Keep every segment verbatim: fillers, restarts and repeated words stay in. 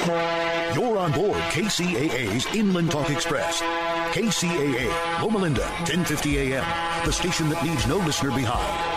You're on board K C A A's Inland Talk Express. K C A A, Loma Linda, ten fifty A M, the station that leaves no listener behind.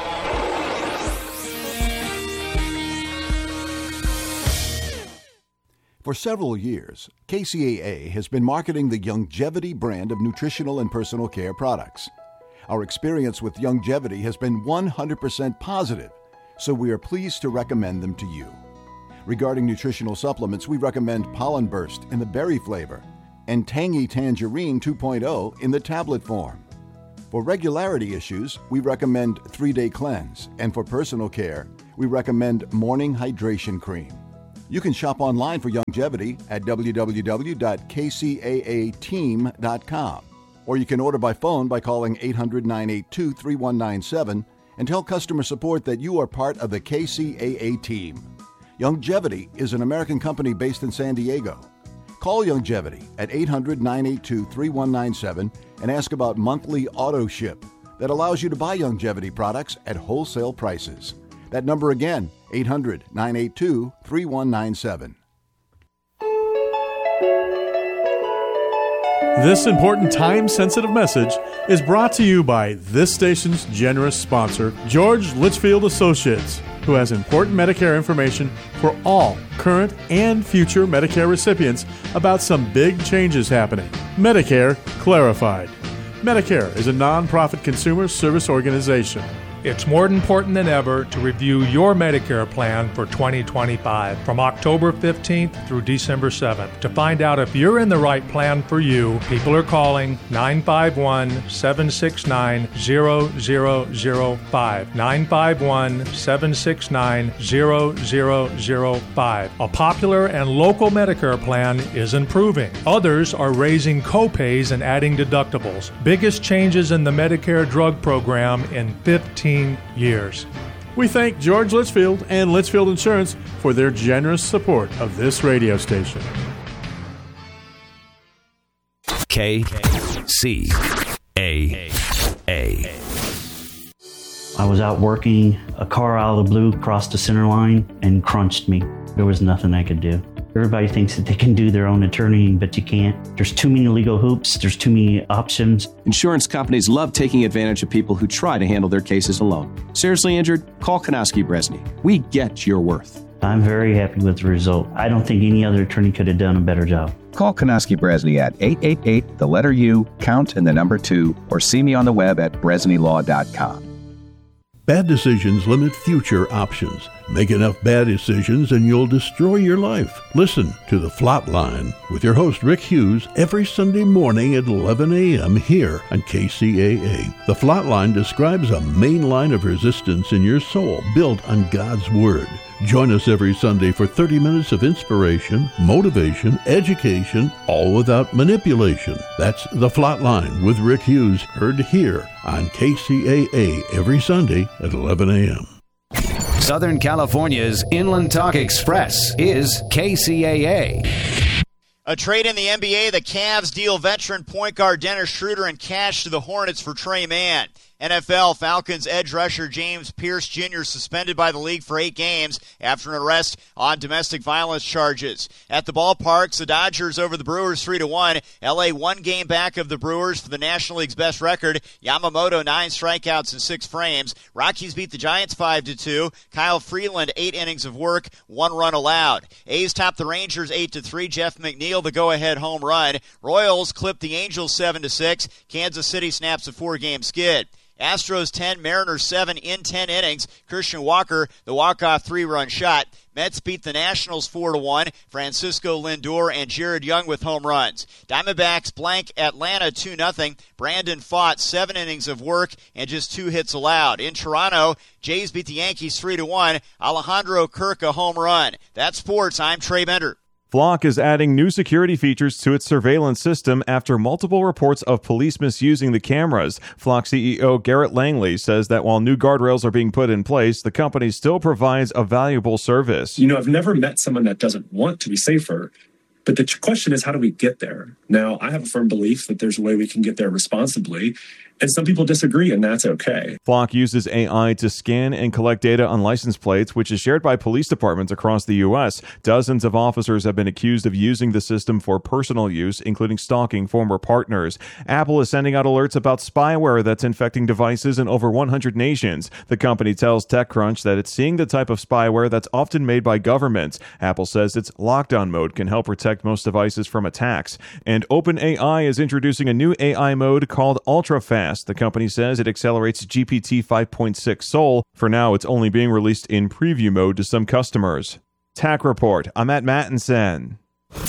For several years, K C A A has been marketing the Youngevity brand of nutritional and personal care products. Our experience with Youngevity has been one hundred percent positive, so we are pleased to recommend them to you. Regarding nutritional supplements, we recommend Pollen Burst in the berry flavor and Tangy Tangerine two point oh in the tablet form. For regularity issues, we recommend three day Cleanse, and for personal care, we recommend Morning Hydration Cream. You can shop online for Youngevity at w w w dot k c a a team dot com, or you can order by phone by calling eight hundred, nine eight two, three one nine seven and tell customer support that you are part of the K C A A team. Youngevity is an American company based in San Diego. Call Youngevity at eight hundred, nine eight two, three one nine seven and ask about monthly auto ship that allows you to buy Youngevity products at wholesale prices. That number again, eight hundred, nine eight two, three one nine seven. This important time-sensitive message is brought to you by this station's generous sponsor, George Litchfield Associates, who has important Medicare information for all current and future Medicare recipients about some big changes happening. Medicare Clarified. Medicare is a nonprofit consumer service organization. It's more important than ever to review your Medicare plan for twenty twenty-five from October fifteenth through December seventh. To find out if you're in the right plan for you, people are calling nine five one, seven six nine, zero zero zero five. nine five one, seven six nine, zero zero zero five. A popular and local Medicare plan is improving. Others are raising copays and adding deductibles. Biggest changes in the Medicare drug program in fifteen years. We thank George Litchfield and Litchfield Insurance for their generous support of this radio station. K C A A. I was out working, a car out of the blue crossed the center line and crunched me. There was nothing I could do. Everybody thinks that they can do their own attorney, but you can't. There's too many legal hoops. There's too many options. Insurance companies love taking advantage of people who try to handle their cases alone. Seriously injured? Call Konowski Bresny. We get your worth. I'm very happy with the result. I don't think any other attorney could have done a better job. Call Konowski Bresny at eight eight eight, the letter U, count and the number two, or see me on the web at bresny law dot com. Bad decisions limit future options. Make enough bad decisions and you'll destroy your life. Listen to The Flatline with your host Rick Hughes every Sunday morning at eleven a.m. here on K C A A. The Flatline describes a main line of resistance in your soul built on God's Word. Join us every Sunday for thirty minutes of inspiration, motivation, education, all without manipulation. That's The Flatline with Rick Hughes, heard here on K C A A every Sunday at eleven a.m. Southern California's Inland Talk Express is K C A A. A trade in the N B A, the Cavs deal veteran point guard Dennis Schroeder and cash to the Hornets for Trey Mann. N F L, Falcons edge rusher James Pierce Junior suspended by the league for eight games after an arrest on domestic violence charges. At the ballparks, the Dodgers over the Brewers three to one. L A one game back of the Brewers for the National League's best record. Yamamoto nine strikeouts in six frames. Rockies beat the Giants five to two. Kyle Freeland eight innings of work, one run allowed. A's top the Rangers eight to three. Jeff McNeil the go-ahead home run. Royals clip the Angels seven to six. Kansas City snaps a four-game skid. Astros ten, Mariners seven in ten innings. Christian Walker, the walk-off three-run shot. Mets beat the Nationals four to one. Francisco Lindor and Jared Young with home runs. Diamondbacks blank Atlanta two nothing. Brandon Pfaadt, seven innings of work and just two hits allowed. In Toronto, Jays beat the Yankees three to one. Alejandro Kirk a home run. That's sports. I'm Trey Bender. Flock is adding new security features to its surveillance system after multiple reports of police misusing the cameras. Flock C E O Garrett Langley says that while new guardrails are being put in place, the company still provides a valuable service. You know, I've never met someone that doesn't want to be safer, But the question is, how do we get there? Now, I have a firm belief that there's a way we can get there responsibly, and some people disagree, and that's okay. Flock uses A I to scan and collect data on license plates, which is shared by police departments across the U S. Dozens of officers have been accused of using the system for personal use, including stalking former partners. Apple is sending out alerts about spyware that's infecting devices in over one hundred nations. The company tells TechCrunch that it's seeing the type of spyware that's often made by governments. Apple says its lockdown mode can help protect most devices from attacks. And OpenAI is introducing a new A I mode called UltraFast. The company says it accelerates G P T five point six Soul. For now, it's only being released in preview mode to some customers. Tech Report, I'm at Mattinson.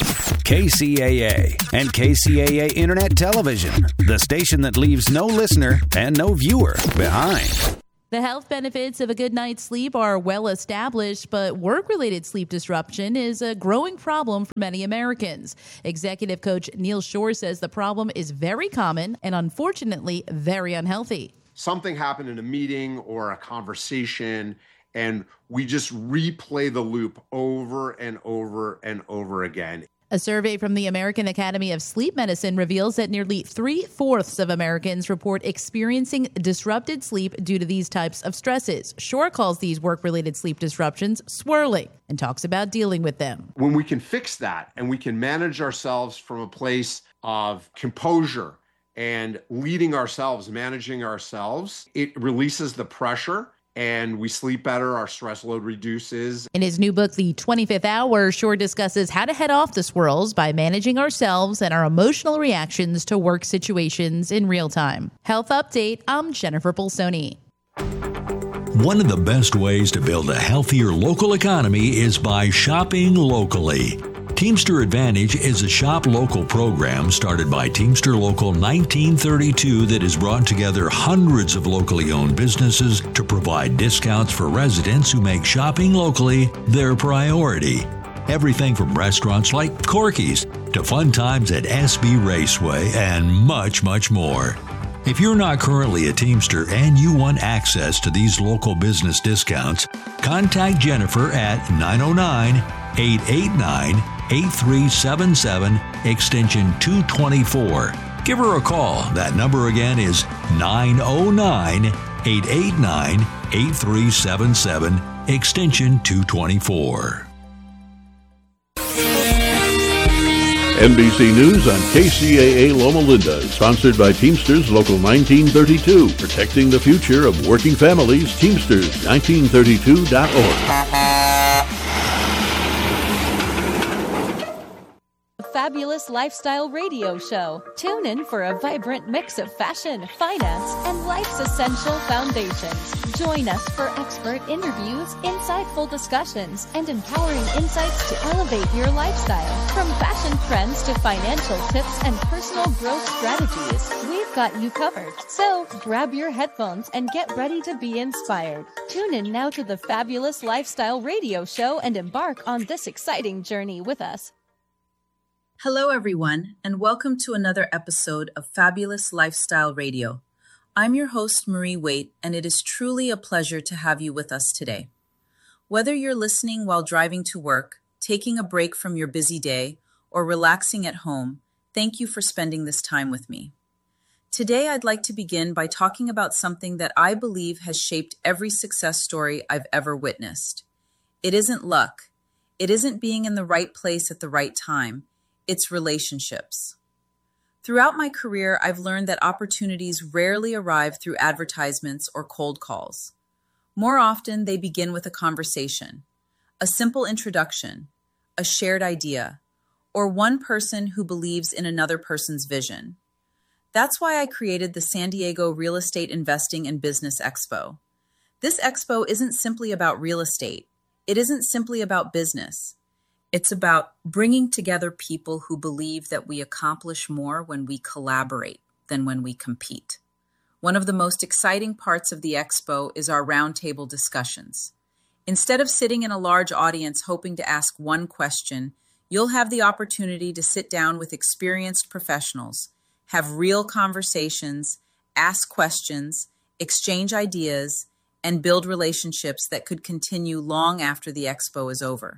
K C A A and K C A A Internet Television, the station that leaves no listener and no viewer behind. The health benefits of a good night's sleep are well established, but work-related sleep disruption is a growing problem for many Americans. Executive coach Neil Shore says the problem is very common and unfortunately very unhealthy. Something happened in a meeting or a conversation, and we just replay the loop over and over and over again. A survey from the American Academy of Sleep Medicine reveals that nearly three-fourths of Americans report experiencing disrupted sleep due to these types of stresses. Shore calls these work-related sleep disruptions swirling and talks about dealing with them. When we can fix that and we can manage ourselves from a place of composure and leading ourselves, managing ourselves, it releases the pressure. And we sleep better, our stress load reduces. In his new book, The twenty-fifth Hour, Shore discusses how to head off the swirls by managing ourselves and our emotional reactions to work situations in real time. Health Update, I'm Jennifer Pulsoni. One of the best ways to build a healthier local economy is by shopping locally. Teamster Advantage is a shop local program started by Teamster Local nineteen thirty-two that has brought together hundreds of locally owned businesses to provide discounts for residents who make shopping locally their priority. Everything from restaurants like Corky's to fun times at S B Raceway and much, much more. If you're not currently a Teamster and you want access to these local business discounts, contact Jennifer at nine oh nine, eight eight nine, eight three seven seven, extension two twenty-four. Give her a call. That number again is nine oh nine, eight eight nine, eight three seven seven, extension two twenty-four. N B C News on K C A A Loma Linda, sponsored by Teamsters Local nineteen thirty-two, protecting the future of working families. Teamsters nineteen thirty-two dot org. Fabulous Lifestyle Radio Show. Tune in for a vibrant mix of fashion, finance, and life's essential foundations. Join us for expert interviews, insightful discussions, and empowering insights to elevate your lifestyle. From fashion trends to financial tips and personal growth strategies, we've got you covered. So grab your headphones and get ready to be inspired. Tune in now to the Fabulous Lifestyle Radio Show and embark on this exciting journey with us. Hello, everyone, and welcome to another episode of Fabulous Lifestyle Radio. I'm your host, Marie Waite, and it is truly a pleasure to have you with us today. Whether you're listening while driving to work, taking a break from your busy day, or relaxing at home, thank you for spending this time with me. Today, I'd like to begin by talking about something that I believe has shaped every success story I've ever witnessed. It isn't luck. It isn't being in the right place at the right time. It's relationships. Throughout my career, I've learned that opportunities rarely arrive through advertisements or cold calls. More often, they begin with a conversation, a simple introduction, a shared idea, or one person who believes in another person's vision. That's why I created the San Diego Real Estate Investing and Business Expo. This expo isn't simply about real estate. It isn't simply about business. It's about bringing together people who believe that we accomplish more when we collaborate than when we compete. One of the most exciting parts of the expo is our roundtable discussions. Instead of sitting in a large audience hoping to ask one question, you'll have the opportunity to sit down with experienced professionals, have real conversations, ask questions, exchange ideas, and build relationships that could continue long after the expo is over.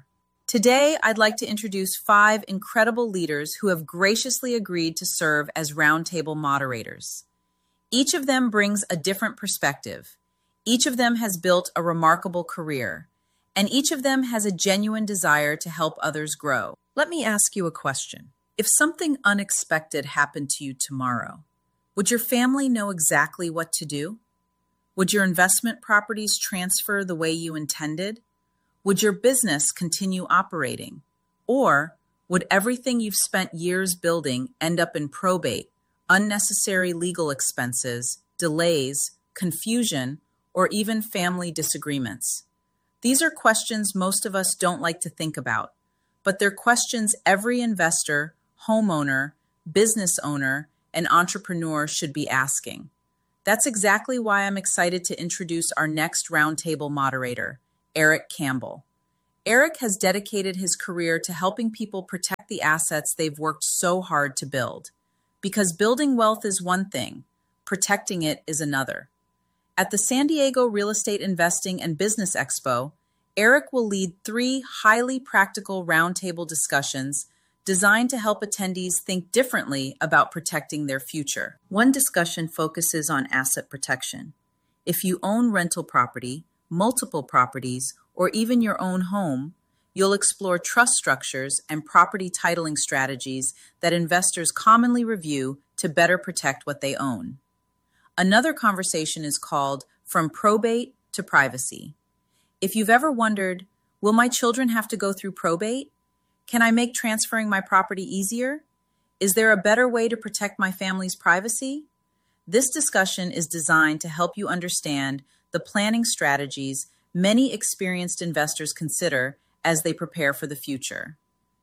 Today, I'd like to introduce five incredible leaders who have graciously agreed to serve as roundtable moderators. Each of them brings a different perspective. Each of them has built a remarkable career, and each of them has a genuine desire to help others grow. Let me ask you a question. If something unexpected happened to you tomorrow, would your family know exactly what to do? Would your investment properties transfer the way you intended? Would your business continue operating? Or would everything you've spent years building end up in probate, unnecessary legal expenses, delays, confusion, or even family disagreements? These are questions most of us don't like to think about, but they're questions every investor, homeowner, business owner, and entrepreneur should be asking. That's exactly why I'm excited to introduce our next roundtable moderator, Eric Campbell. Eric has dedicated his career to helping people protect the assets they've worked so hard to build. Because building wealth is one thing, protecting it is another. At the San Diego Real Estate Investing and Business Expo, Eric will lead three highly practical roundtable discussions designed to help attendees think differently about protecting their future. One discussion focuses on asset protection. If you own rental property, multiple properties, or even your own home, you'll explore trust structures and property titling strategies that investors commonly review to better protect what they own. Another conversation is called From Probate to Privacy. If you've ever wondered, will my children have to go through probate? Can I make transferring my property easier? Is there a better way to protect my family's privacy? This discussion is designed to help you understand the planning strategies many experienced investors consider as they prepare for the future.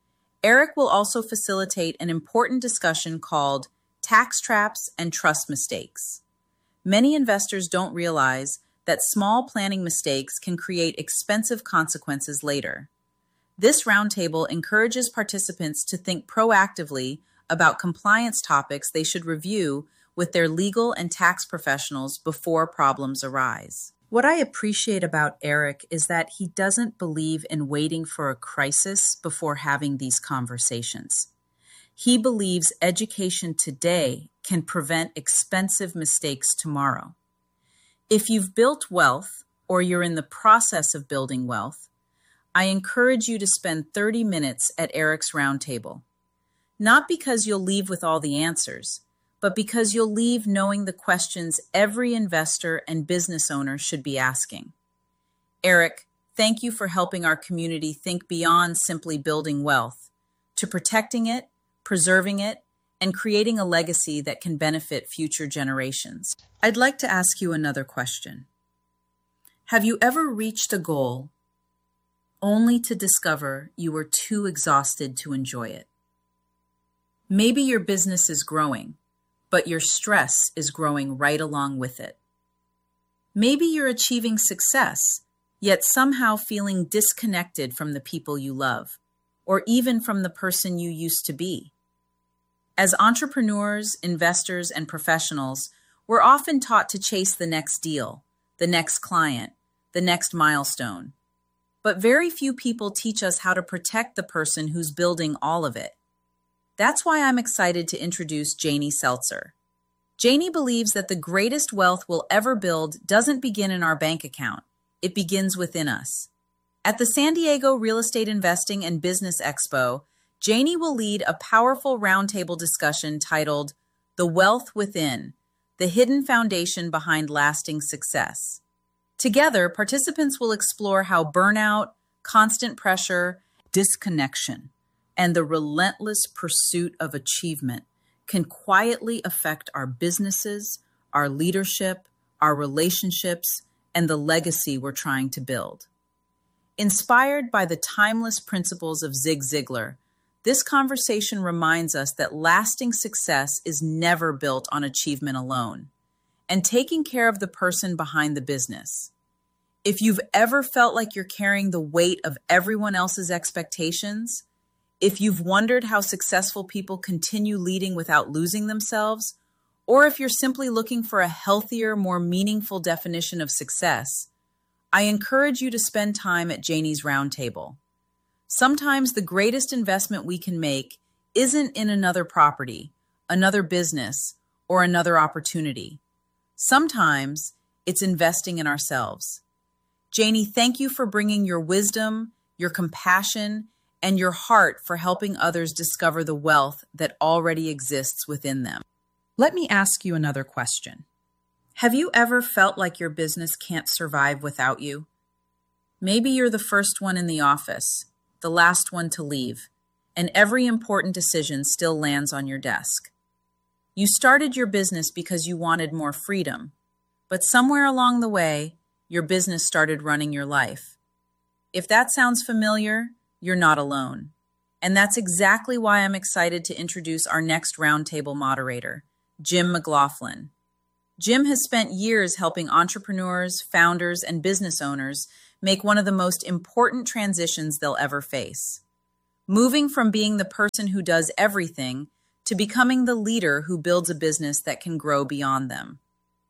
Eric will also facilitate an important discussion called Tax Traps and Trust Mistakes. Many investors don't realize that small planning mistakes can create expensive consequences later. This roundtable encourages participants to think proactively about compliance topics they should review with their legal and tax professionals before problems arise. What I appreciate about Eric is that he doesn't believe in waiting for a crisis before having these conversations. He believes education today can prevent expensive mistakes tomorrow. If you've built wealth or you're in the process of building wealth, I encourage you to spend thirty minutes at Eric's roundtable. Not because you'll leave with all the answers, but because you'll leave knowing the questions every investor and business owner should be asking. Eric, thank you for helping our community think beyond simply building wealth, to protecting it, preserving it, and creating a legacy that can benefit future generations. I'd like to ask you another question. Have you ever reached a goal only to discover you were too exhausted to enjoy it? Maybe your business is growing, but your stress is growing right along with it. Maybe you're achieving success, yet somehow feeling disconnected from the people you love, or even from the person you used to be. As entrepreneurs, investors, and professionals, we're often taught to chase the next deal, the next client, the next milestone. But very few people teach us how to protect the person who's building all of it. That's why I'm excited to introduce Janie Seltzer. Janie believes that the greatest wealth we'll ever build doesn't begin in our bank account. It begins within us. At the San Diego Real Estate Investing and Business Expo, Janie will lead a powerful roundtable discussion titled The Wealth Within, the Hidden Foundation Behind Lasting Success. Together, participants will explore how burnout, constant pressure, disconnection, and the relentless pursuit of achievement can quietly affect our businesses, our leadership, our relationships, and the legacy we're trying to build. Inspired by the timeless principles of Zig Ziglar, this conversation reminds us that lasting success is never built on achievement alone, and taking care of the person behind the business. If you've ever felt like you're carrying the weight of everyone else's expectations, if you've wondered how successful people continue leading without losing themselves, or if you're simply looking for a healthier, more meaningful definition of success, I encourage you to spend time at Janie's roundtable. Sometimes the greatest investment we can make isn't in another property, another business, or another opportunity. Sometimes it's investing in ourselves. Janie, thank you for bringing your wisdom, your compassion, and your heart for helping others discover the wealth that already exists within them. Let me ask you another question. Have you ever felt like your business can't survive without you? Maybe you're the first one in the office, the last one to leave, and every important decision still lands on your desk. You started your business because you wanted more freedom, but somewhere along the way, your business started running your life. If that sounds familiar, you're not alone. And that's exactly why I'm excited to introduce our next roundtable moderator, Jim McLaughlin. Jim has spent years helping entrepreneurs, founders, and business owners make one of the most important transitions they'll ever face. Moving from being the person who does everything to becoming the leader who builds a business that can grow beyond them.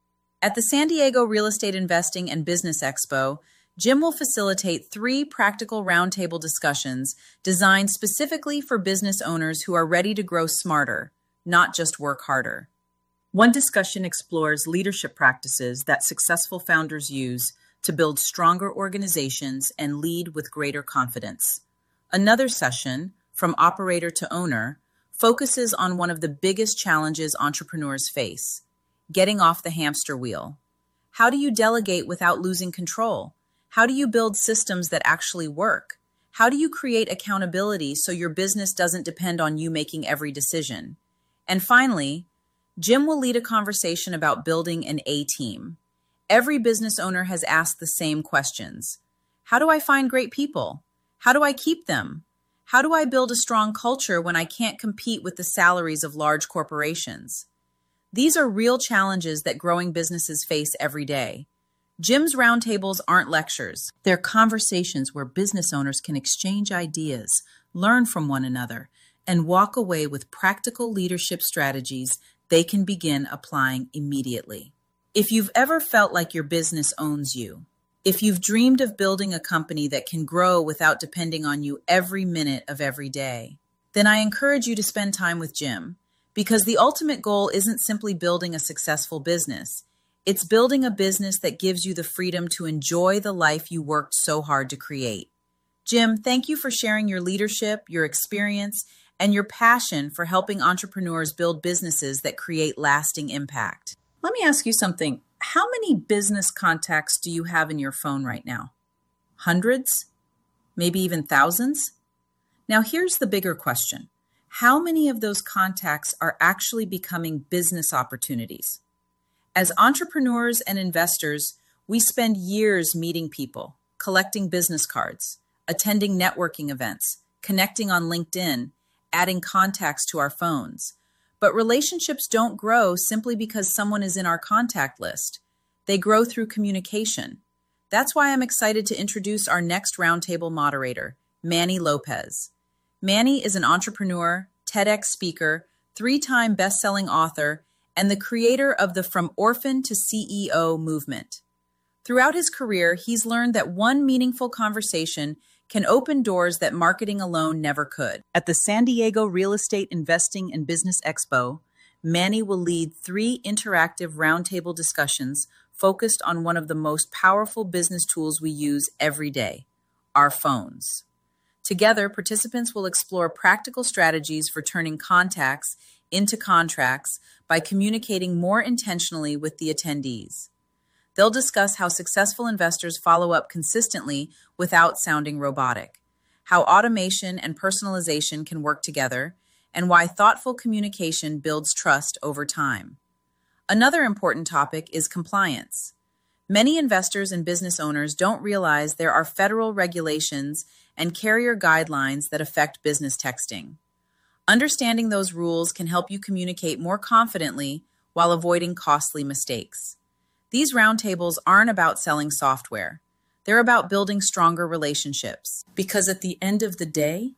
At the San Diego Real Estate Investing and Business Expo, Jim will facilitate three practical roundtable discussions designed specifically for business owners who are ready to grow smarter, not just work harder. One discussion explores leadership practices that successful founders use to build stronger organizations and lead with greater confidence. Another session, From Operator to Owner, focuses on one of the biggest challenges entrepreneurs face: getting off the hamster wheel. How do you delegate without losing control? How do you build systems that actually work? How do you create accountability so your business doesn't depend on you making every decision? And finally, Jim will lead a conversation about building an A-team. Every business owner has asked the same questions. How do I find great people? How do I keep them? How do I build a strong culture when I can't compete with the salaries of large corporations? These are real challenges that growing businesses face every day. Jim's roundtables aren't lectures. They're conversations where business owners can exchange ideas, learn from one another, and walk away with practical leadership strategies they can begin applying immediately. If you've ever felt like your business owns you, if you've dreamed of building a company that can grow without depending on you every minute of every day, then I encourage you to spend time with Jim, because the ultimate goal isn't simply building a successful business. It's building a business that gives you the freedom to enjoy the life you worked so hard to create. Jim, thank you for sharing your leadership, your experience, and your passion for helping entrepreneurs build businesses that create lasting impact. Let me ask you something. How many business contacts do you have in your phone right now? Hundreds? Maybe even thousands? Now here's the bigger question. How many of those contacts are actually becoming business opportunities? As entrepreneurs and investors, we spend years meeting people, collecting business cards, attending networking events, connecting on LinkedIn, adding contacts to our phones. But relationships don't grow simply because someone is in our contact list. They grow through communication. That's why I'm excited to introduce our next roundtable moderator, Manny Lopez. Manny is an entrepreneur, TEDx speaker, three-time best-selling author, and the creator of the From Orphan to C E O movement. Throughout his career, he's learned that one meaningful conversation can open doors that marketing alone never could. At the San Diego Real Estate Investing and Business Expo, Manny will lead three interactive roundtable discussions focused on one of the most powerful business tools we use every day, our phones. Together, participants will explore practical strategies for turning contacts into contracts by communicating more intentionally with the attendees. They'll discuss how successful investors follow up consistently without sounding robotic, how automation and personalization can work together, and why thoughtful communication builds trust over time. Another important topic is compliance. Many investors and business owners don't realize there are federal regulations and carrier guidelines that affect business texting. Understanding those rules can help you communicate more confidently while avoiding costly mistakes. These roundtables aren't about selling software. They're about building stronger relationships. Because at the end of the day,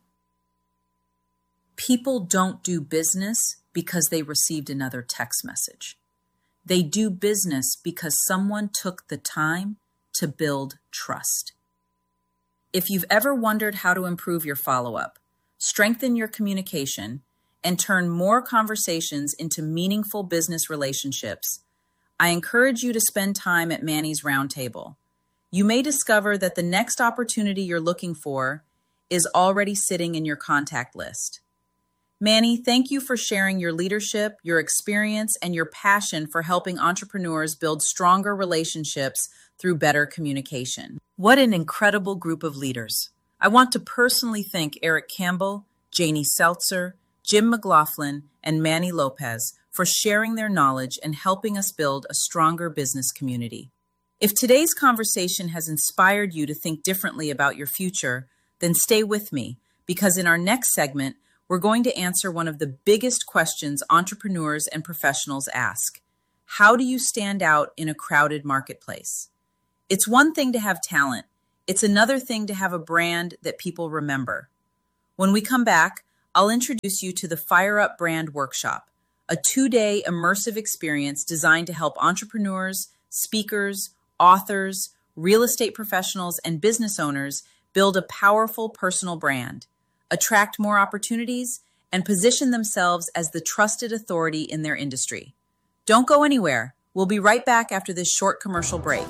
people don't do business because they received another text message. They do business because someone took the time to build trust. If you've ever wondered how to improve your follow-up, strengthen your communication, and turn more conversations into meaningful business relationships, I encourage you to spend time at Manny's Roundtable. You may discover that the next opportunity you're looking for is already sitting in your contact list. Manny, thank you for sharing your leadership, your experience, and your passion for helping entrepreneurs build stronger relationships through better communication. What an incredible group of leaders. I want to personally thank Eric Campbell, Janie Seltzer, Jim McLaughlin, and Manny Lopez for sharing their knowledge and helping us build a stronger business community. If today's conversation has inspired you to think differently about your future, then stay with me, because in our next segment, we're going to answer one of the biggest questions entrepreneurs and professionals ask. How do you stand out in a crowded marketplace? It's one thing to have talent. It's another thing to have a brand that people remember. When we come back, I'll introduce you to the Fire Up Brand Workshop, a two-day immersive experience designed to help entrepreneurs, speakers, authors, real estate professionals, and business owners build a powerful personal brand, attract more opportunities, and position themselves as the trusted authority in their industry. Don't go anywhere. We'll be right back after this short commercial break.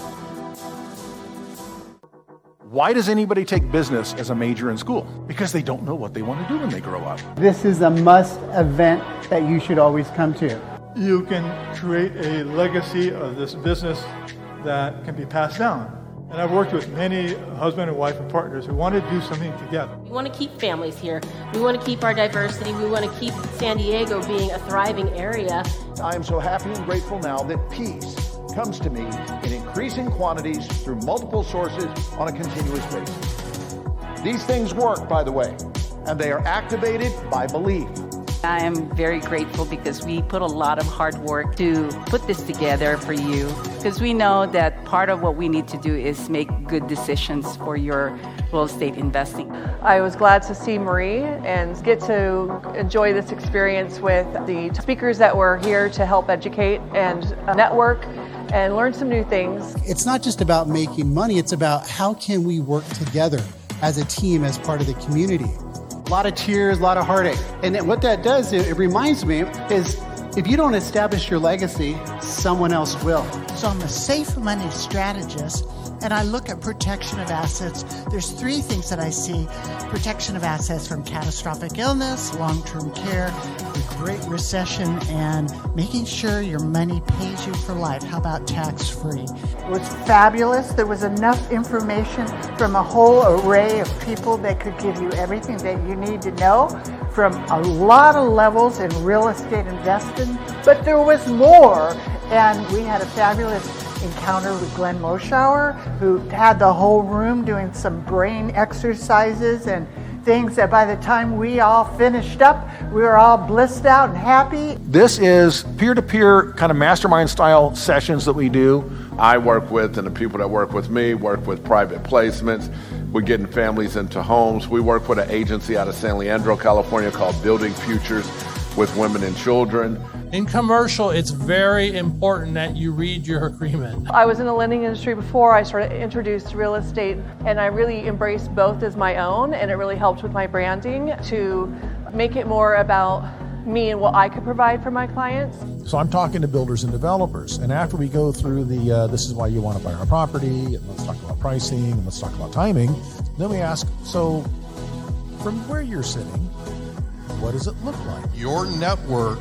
Why does anybody take business as a major in school? Because they don't know what they want to do when they grow up. This is a must event that you should always come to. You can create a legacy of this business that can be passed down. And I've worked with many husband and wife and partners who want to do something together. We want to keep families here. We want to keep our diversity. We want to keep San Diego being a thriving area. I am so happy and grateful now that peace comes to me in increasing quantities through multiple sources on a continuous basis. These things work, by the way, and they are activated by belief. I am very grateful because we put a lot of hard work to put this together for you, because we know that part of what we need to do is make good decisions for your real estate investing. I was glad to see Marie and get to enjoy this experience with the speakers that were here to help educate and network and learn some new things. It's not just about making money, it's about how can we work together as a team, as part of the community. A lot of tears, a lot of heartache. And what that does, it, it reminds me, is if you don't establish your legacy, someone else will. So I'm a safe money strategist, and I look at protection of assets. There's three things that I see. Protection of assets from catastrophic illness, long-term care, the Great Recession, and making sure your money pays you for life. How about tax-free? It was fabulous. There was enough information from a whole array of people that could give you everything that you need to know from a lot of levels in real estate investing. But there was more, and we had a fabulous encounter with Glenn Moschauer, who had the whole room doing some brain exercises and things that by the time we all finished up, we were all blissed out and happy. This is peer-to-peer kind of mastermind style sessions that we do. I work with, and the people that work with me work with private placements. We're getting families into homes. We work with an agency out of San Leandro, California called Building Futures with Women and Children. In commercial, it's very important that you read your agreement. I was in the lending industry before I started introduced real estate, and I really embraced both as my own, and it really helped with my branding to make it more about me and what I could provide for my clients. So I'm talking to builders and developers, and after we go through the uh, this is why you want to buy our property, and let's talk about pricing, and let's talk about timing, then we ask, so from where you're sitting, what does it look like? Your network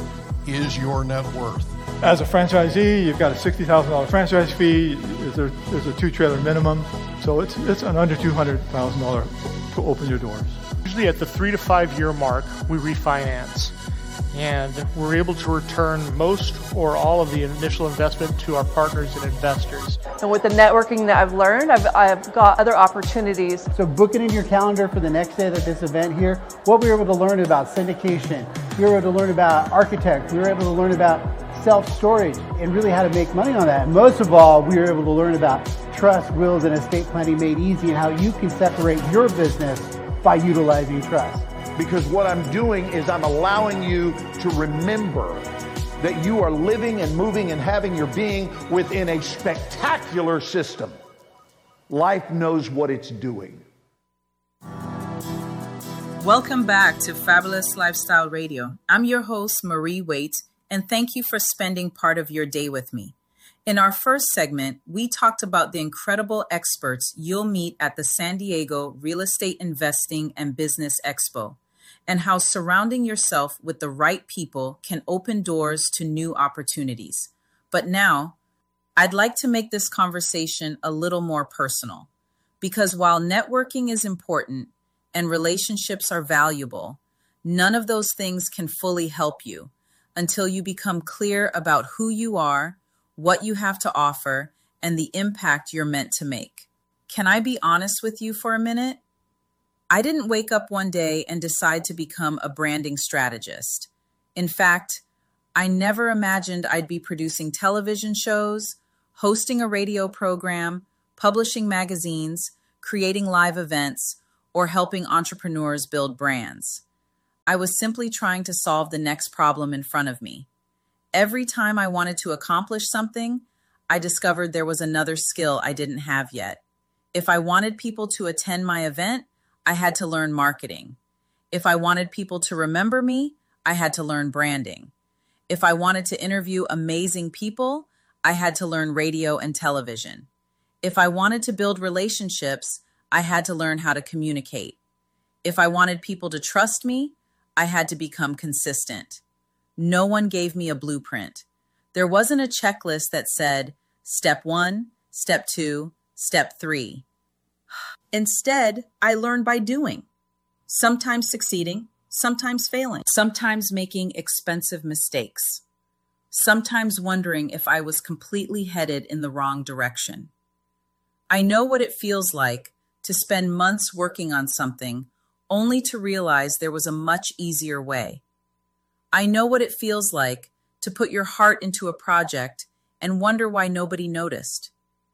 is your net worth. As a franchisee, you've got a sixty thousand dollars franchise fee. There's a, there's a two-trailer minimum, so it's it's an under two hundred thousand dollars to open your doors. Usually at the three to five year mark, we refinance, and we're able to return most or all of the initial investment to our partners and investors. And with the networking that I've learned, I've, I've got other opportunities. So book it in your calendar for the next day of this event here. What we were able to learn about syndication, we were able to learn about architects, we were able to learn about self-storage and really how to make money on that. And most of all, we were able to learn about trust, wills, and estate planning made easy, and how you can separate your business by utilizing trust. Because what I'm doing is I'm allowing you to remember that you are living and moving and having your being within a spectacular system. Life knows what it's doing. Welcome back to Fabulous Lifestyle Radio. I'm your host, Marie Waite, and thank you for spending part of your day with me. In our first segment, we talked about the incredible experts you'll meet at the San Diego Real Estate Investing and Business Expo, and how surrounding yourself with the right people can open doors to new opportunities. But now, I'd like to make this conversation a little more personal, because while networking is important and relationships are valuable, none of those things can fully help you until you become clear about who you are, what you have to offer, and the impact you're meant to make. Can I be honest with you for a minute? I didn't wake up one day and decide to become a branding strategist. In fact, I never imagined I'd be producing television shows, hosting a radio program, publishing magazines, creating live events, or helping entrepreneurs build brands. I was simply trying to solve the next problem in front of me. Every time I wanted to accomplish something, I discovered there was another skill I didn't have yet. If I wanted people to attend my event, I had to learn marketing. If I wanted people to remember me, I had to learn branding. If I wanted to interview amazing people, I had to learn radio and television. If I wanted to build relationships, I had to learn how to communicate. If I wanted people to trust me, I had to become consistent. No one gave me a blueprint. There wasn't a checklist that said, step one, step two, step three. Instead, I learned by doing, sometimes succeeding, sometimes failing, sometimes making expensive mistakes, sometimes wondering if I was completely headed in the wrong direction. I know what it feels like to spend months working on something only to realize there was a much easier way. I know what it feels like to put your heart into a project and wonder why nobody noticed.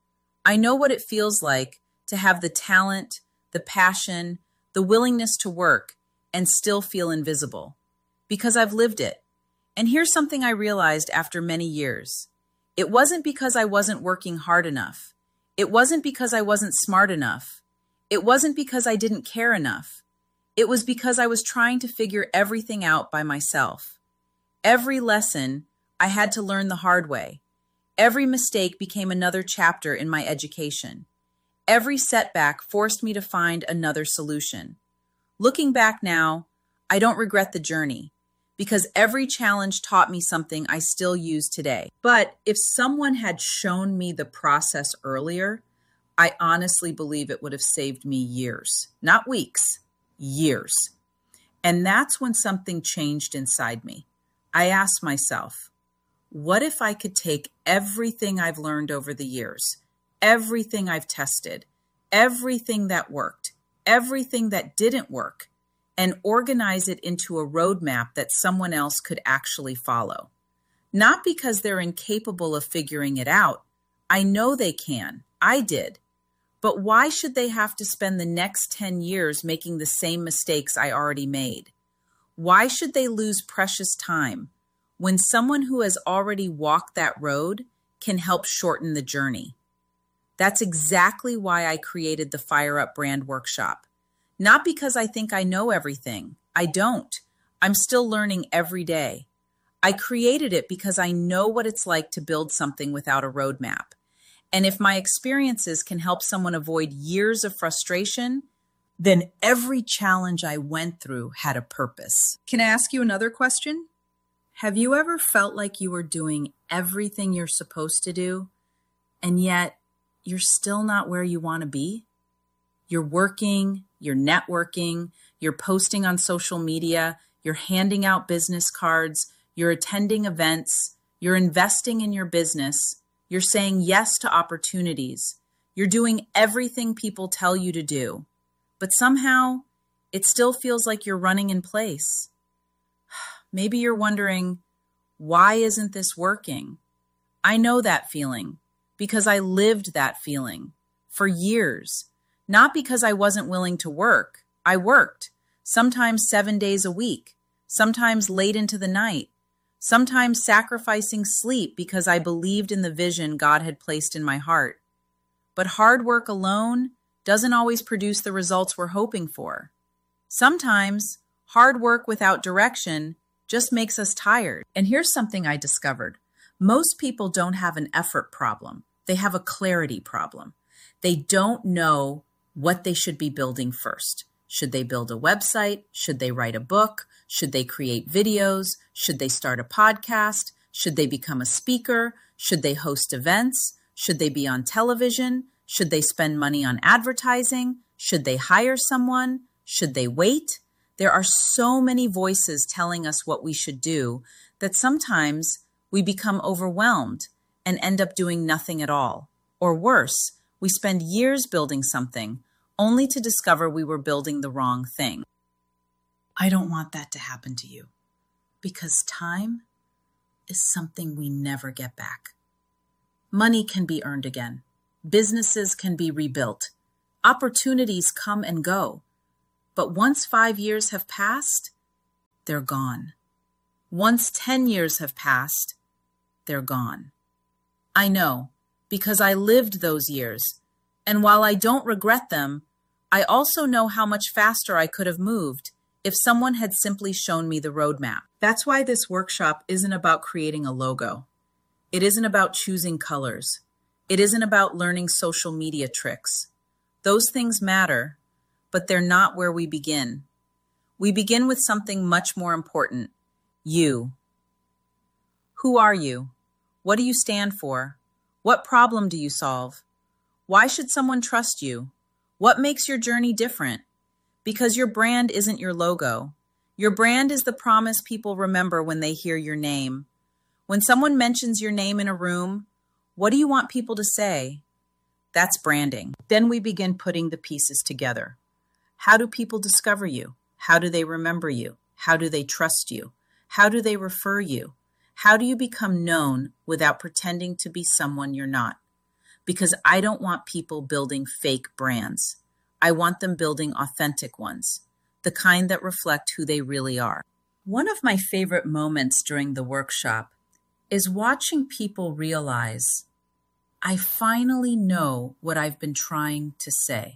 I know what it feels like to have the talent, the passion, the willingness to work and still feel invisible, because I've lived it. And here's something I realized after many years. It wasn't because I wasn't working hard enough. It wasn't because I wasn't smart enough. It wasn't because I didn't care enough. It was because I was trying to figure everything out by myself. Every lesson I had to learn the hard way. Every mistake became another chapter in my education. Every setback forced me to find another solution. Looking back now, I don't regret the journey, because every challenge taught me something I still use today. But if someone had shown me the process earlier, I honestly believe it would have saved me years, not weeks, years. And that's when something changed inside me. I asked myself, what if I could take everything I've learned over the years, everything I've tested, everything that worked, everything that didn't work, and organize it into a roadmap that someone else could actually follow? Not because they're incapable of figuring it out. I know they can. I did. But why should they have to spend the next ten years making the same mistakes I already made? Why should they lose precious time when someone who has already walked that road can help shorten the journey? That's exactly why I created the Fire Up Brand Workshop. Not because I think I know everything. I don't. I'm still learning every day. I created it because I know what it's like to build something without a roadmap. And if my experiences can help someone avoid years of frustration, then every challenge I went through had a purpose. Can I ask you another question? Have you ever felt like you were doing everything you're supposed to do, and yet you're still not where you want to be? You're working, you're networking, you're posting on social media, you're handing out business cards, you're attending events, you're investing in your business, you're saying yes to opportunities, you're doing everything people tell you to do, but somehow it still feels like you're running in place. Maybe you're wondering, why isn't this working? I know that feeling because I lived that feeling for years. Not because I wasn't willing to work. I worked, sometimes seven days a week, sometimes late into the night, sometimes sacrificing sleep because I believed in the vision God had placed in my heart. But hard work alone doesn't always produce the results we're hoping for. Sometimes hard work without direction just makes us tired. And here's something I discovered. Most people don't have an effort problem. They have a clarity problem. They don't know what they should be building first. Should they build a website? Should they write a book? Should they create videos? Should they start a podcast? Should they become a speaker? Should they host events? Should they be on television? Should they spend money on advertising? Should they hire someone? Should they wait? There are so many voices telling us what we should do that sometimes we become overwhelmed and end up doing nothing at all. Or worse, we spend years building something only to discover we were building the wrong thing. I don't want that to happen to you, because time is something we never get back. Money can be earned again. Businesses can be rebuilt. Opportunities come and go. But once five years have passed, they're gone. Once ten years have passed, they're gone. I know, because I lived those years, and while I don't regret them, I also know how much faster I could have moved if someone had simply shown me the roadmap. That's why this workshop isn't about creating a logo. It isn't about choosing colors. It isn't about learning social media tricks. Those things matter, but they're not where we begin. We begin with something much more important: you. Who are you? What do you stand for? What problem do you solve? Why should someone trust you? What makes your journey different? Because your brand isn't your logo. Your brand is the promise people remember when they hear your name. When someone mentions your name in a room, what do you want people to say? That's branding. Then we begin putting the pieces together. How do people discover you? How do they remember you? How do they trust you? How do they refer you? How do you become known without pretending to be someone you're not? Because I don't want people building fake brands. I want them building authentic ones, the kind that reflect who they really are. One of my favorite moments during the workshop is watching people realize, I finally know what I've been trying to say.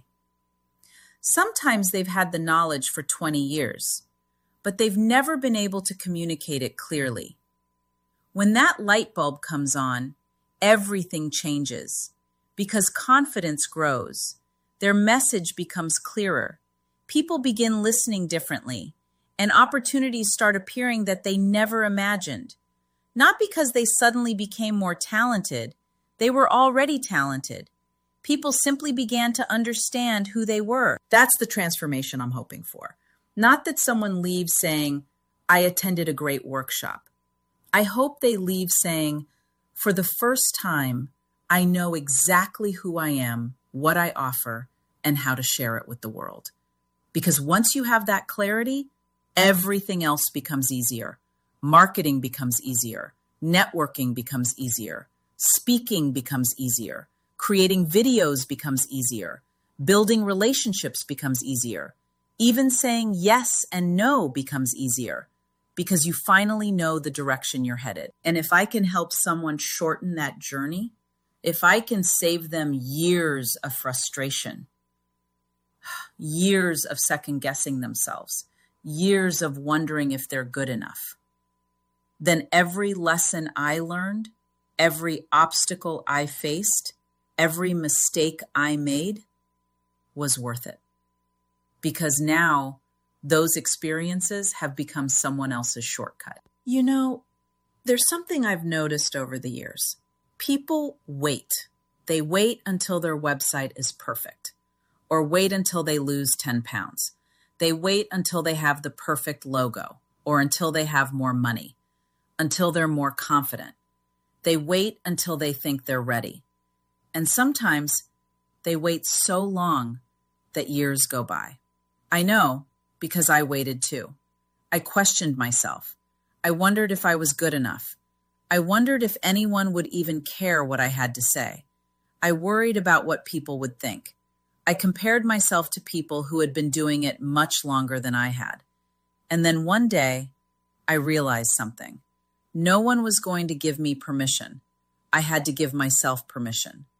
Sometimes they've had the knowledge for twenty years, but they've never been able to communicate it clearly. When that light bulb comes on, everything changes because confidence grows. Their message becomes clearer. People begin listening differently, and opportunities start appearing that they never imagined. Not because they suddenly became more talented. They were already talented. People simply began to understand who they were. That's the transformation I'm hoping for. Not that someone leaves saying, I attended a great workshop. I hope they leave saying, for the first time, I know exactly who I am, what I offer, and how to share it with the world. Because once you have that clarity, everything else becomes easier. Marketing becomes easier. Networking becomes easier. Speaking becomes easier. Creating videos becomes easier. Building relationships becomes easier. Even saying yes and no becomes easier because you finally know the direction you're headed. And if I can help someone shorten that journey, if I can save them years of frustration, years of second guessing themselves, years of wondering if they're good enough, then every lesson I learned, every obstacle I faced, every mistake I made was worth it. Because now those experiences have become someone else's shortcut. You know, there's something I've noticed over the years. People wait. They wait until their website is perfect, or wait until they lose ten pounds. They wait until they have the perfect logo, or until they have more money, until they're more confident. They wait until they think they're ready. And sometimes they wait so long that years go by. I know, because I waited too. I questioned myself. I wondered if I was good enough. I wondered if anyone would even care what I had to say. I worried about what people would think. I compared myself to people who had been doing it much longer than I had. And then one day, I realized something. No one was going to give me permission. I had to give myself permission.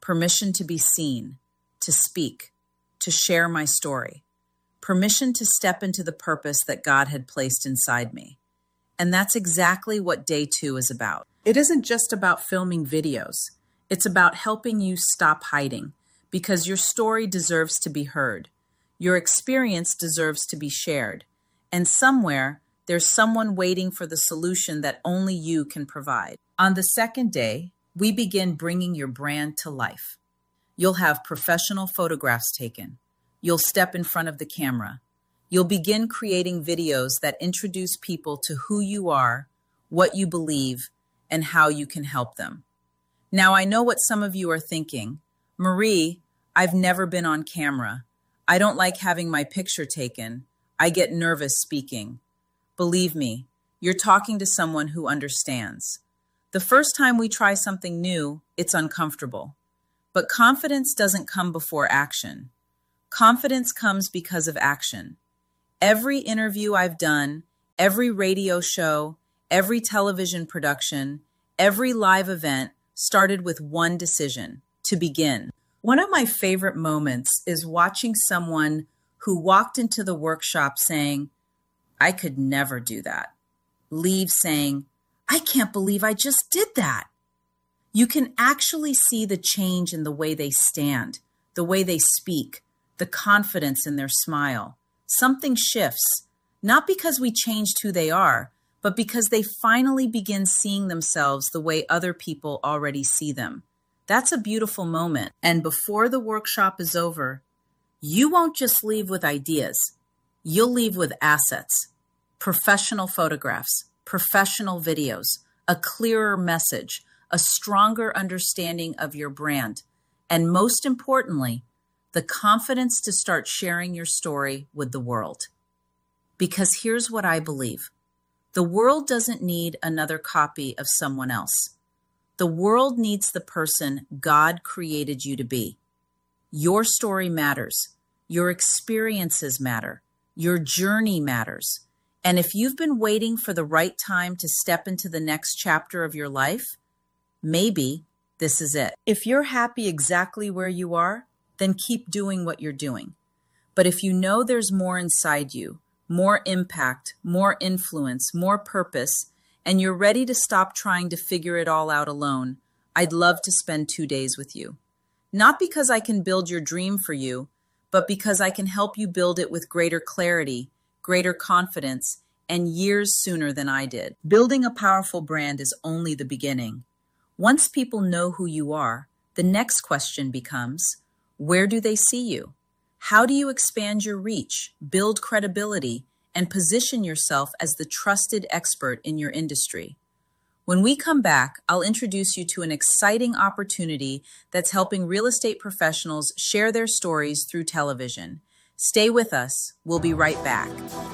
permission to be seen, to speak, to share my story, permission to step into the purpose that God had placed inside me. And that's exactly what day two is about. It isn't just about filming videos. It's about helping you stop hiding, because your story deserves to be heard. Your experience deserves to be shared. And somewhere, there's someone waiting for the solution that only you can provide. On the second day, we begin bringing your brand to life. You'll have professional photographs taken. You'll step in front of the camera. You'll begin creating videos that introduce people to who you are, what you believe, and how you can help them. Now, I know what some of you are thinking. Marie, I've never been on camera. I don't like having my picture taken. I get nervous speaking. Believe me, you're talking to someone who understands. The first time we try something new, it's uncomfortable. But confidence doesn't come before action. Confidence comes because of action. Every interview I've done, every radio show, every television production, every live event started with one decision: to begin. One of my favorite moments is watching someone who walked into the workshop saying, "I could never do that," leave saying, "I can't believe I just did that." You can actually see the change in the way they stand, the way they speak, the confidence in their smile. Something shifts, not because we changed who they are, but because they finally begin seeing themselves the way other people already see them. That's a beautiful moment. And before the workshop is over, you won't just leave with ideas. You'll leave with assets, professional photographs, professional videos, a clearer message, a stronger understanding of your brand, and most importantly, the confidence to start sharing your story with the world. Because here's what I believe. The world doesn't need another copy of someone else. The world needs the person God created you to be. Your story matters. Your experiences matter. Your journey matters. And if you've been waiting for the right time to step into the next chapter of your life, maybe this is it. If you're happy exactly where you are, then keep doing what you're doing. But if you know there's more inside you, more impact, more influence, more purpose, and you're ready to stop trying to figure it all out alone, I'd love to spend two days with you. Not because I can build your dream for you, but because I can help you build it with greater clarity, greater confidence, and years sooner than I did. Building a powerful brand is only the beginning. Once people know who you are, the next question becomes, where do they see you? How do you expand your reach, build credibility, and position yourself as the trusted expert in your industry? When we come back, I'll introduce you to an exciting opportunity that's helping real estate professionals share their stories through television. Stay with us. We'll be right back.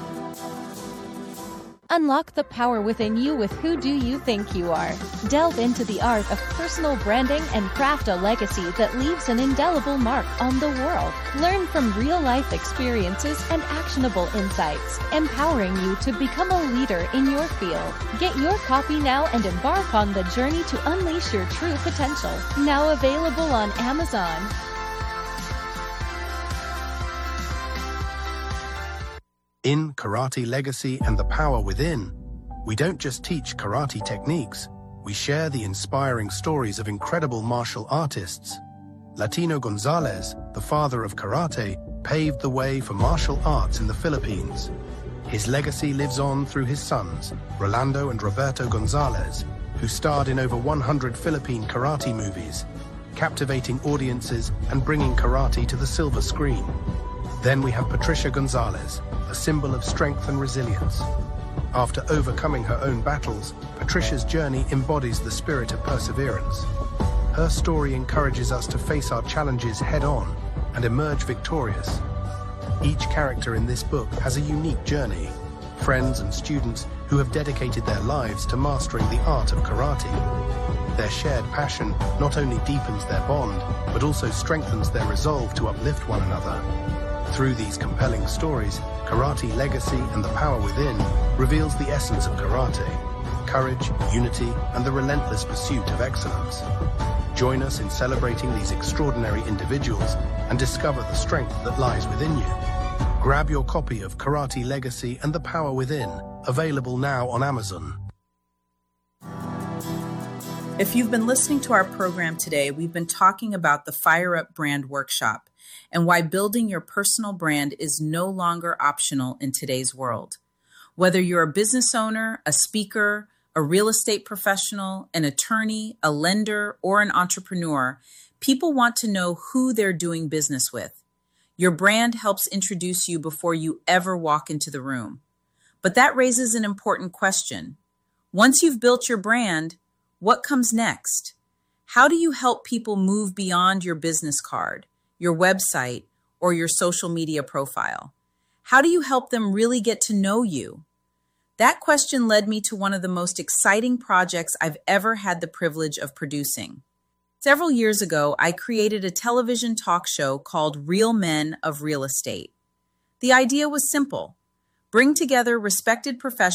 Unlock the power within you with Who Do You Think You Are? Delve into the art of personal branding and craft a legacy that leaves an indelible mark on the world. Learn from real-life experiences and actionable insights, empowering you to become a leader in your field. Get your copy now and embark on the journey to unleash your true potential. Now available on Amazon. In Karate Legacy and the Power Within, we don't just teach karate techniques, we share the inspiring stories of incredible martial artists. Latino Gonzalez, the father of karate, paved the way for martial arts in the Philippines. His legacy lives on through his sons, Rolando and Roberto Gonzalez, who starred in over one hundred Philippine karate movies, captivating audiences and bringing karate to the silver screen. Then we have Patricia Gonzalez, a symbol of strength and resilience. After overcoming her own battles, Patricia's journey embodies the spirit of perseverance. Her story encourages us to face our challenges head-on and emerge victorious. Each character in this book has a unique journey, friends and students who have dedicated their lives to mastering the art of karate. Their shared passion not only deepens their bond, but also strengthens their resolve to uplift one another. Through these compelling stories, Karate Legacy and the Power Within reveals the essence of karate. courage, unity, and the relentless pursuit of excellence. Join us in celebrating these extraordinary individuals and discover the strength that lies within you. Grab your copy of Karate Legacy and the Power Within, available now on Amazon. If you've been listening to our program today, we've been talking about the Fire Up Brand Workshop and why building your personal brand is no longer optional in today's world. Whether you're a business owner, a speaker, a real estate professional, an attorney, a lender, or an entrepreneur, people want to know who they're doing business with. Your brand helps introduce you before you ever walk into the room. But that raises an important question. Once you've built your brand, what comes next? How do you help people move beyond your business card, your website, or your social media profile? How do you help them really get to know you? That question led me to one of the most exciting projects I've ever had the privilege of producing. Several years ago, I created a television talk show called Real Men of Real Estate. The idea was simple: bring together respected professionals